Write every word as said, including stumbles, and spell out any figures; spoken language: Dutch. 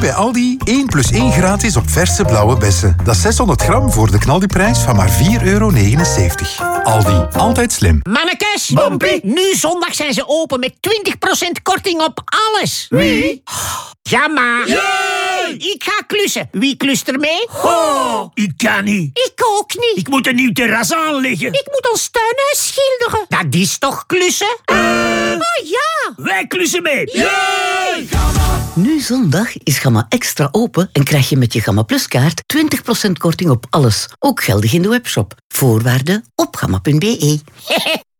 bij Aldi één plus één gratis op verse blauwe bessen. Dat is zeshonderd gram voor de knaldiprijs van maar vier euro negenenzeventig. Aldi, altijd slim. Mannekes, Bompie. nu zondag zijn ze open met twintig procent korting op alles. Wie? Ja, maar. Jee! Ik ga klussen. Wie klust er mee? Oh, ik kan niet. Ik ook niet. Ik moet een nieuw terras aanleggen. Ik moet ons tuinhuis schilderen. Dat is toch klussen? Uh, oh ja. Wij klussen mee. Yay! Nu zondag is Gamma Extra open en krijg je met je Gamma Plus kaart twintig procent korting op alles. Ook geldig in de webshop. Voorwaarden op gamma punt be.